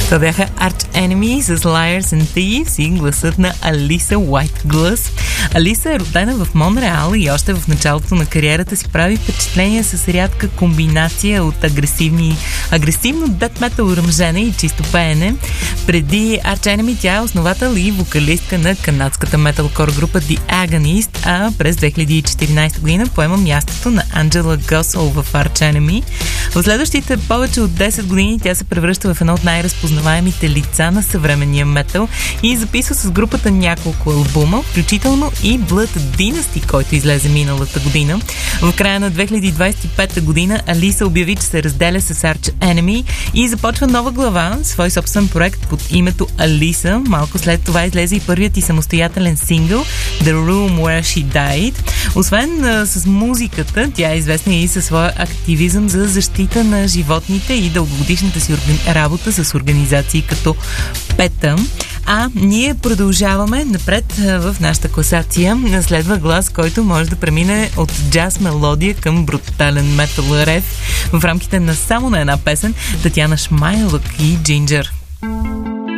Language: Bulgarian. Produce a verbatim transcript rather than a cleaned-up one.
Това бяха Arch Enemy с Liars and Thieves и гласът на Алиса White. Алиса е родена в Монреал и още в началото на кариерата си прави впечатление с рядка комбинация от агресивни, агресивно дет метал ръмжене и чисто пеене. Преди Arch Enemy тя е основател и вокалистка на канадската металкор група The Agonist, а през две хиляди и четиринадесета година поема мястото на Анджела Госъл в Arch Enemy. В следващите повече от десет години тя се превръща в едно от най-разпознаваемите лица на съвременния метал и записва с групата няколко албума, включително и Blood Dynasty, който излезе миналата година. В края на две хиляди двадесет и пета година Алиса обяви, че се разделя с Arch Enemy и започва нова глава, свой собствен проект под името Алиса. Малко след това излезе и първият и самостоятелен сингъл The Room Where She Died. Освен а, с музиката, тя е известна и със своя активизъм за защита на животните и дългогодишната си работа с организации като ПЕТА. А ние продължаваме напред в нашата класация. Следва глас, който може да премине от джаз мелодия към брутален метал рев в рамките на само на една песен. Татяна Шмайлък и Джинджер.